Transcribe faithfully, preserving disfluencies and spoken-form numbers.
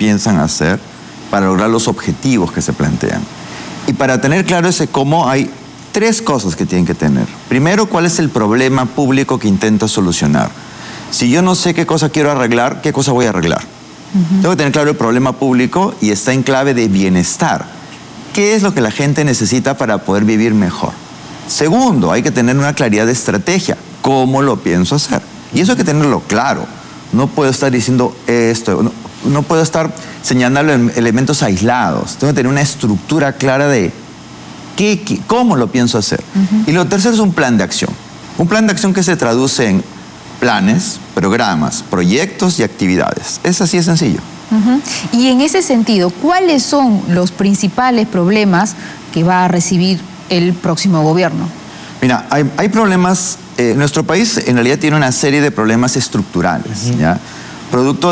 piensan hacer para lograr los objetivos que se plantean. Y para tener claro ese cómo hay tres cosas que tienen que tener. Primero, ¿cuál es el problema público que intenta solucionar? Si yo no sé qué cosa quiero arreglar, ¿qué cosa voy a arreglar? Uh-huh. Tengo que tener claro el problema público y está en clave de bienestar. ¿Qué es lo que la gente necesita para poder vivir mejor? Segundo, hay que tener una claridad de estrategia. ¿Cómo lo pienso hacer? Y eso hay que tenerlo claro. No puedo estar diciendo esto, no, no puedo estar señalando elementos aislados. Tengo que tener una estructura clara de qué, qué, cómo lo pienso hacer. Uh-huh. Y lo tercero es un plan de acción. Un plan de acción que se traduce en planes, programas, proyectos y actividades. Es así de sencillo. Uh-huh. Y en ese sentido, ¿cuáles son los principales problemas que va a recibir el próximo gobierno? Mira, hay, hay problemas, eh, nuestro país en realidad tiene una serie de problemas estructurales, uh-huh. ¿ya? Producto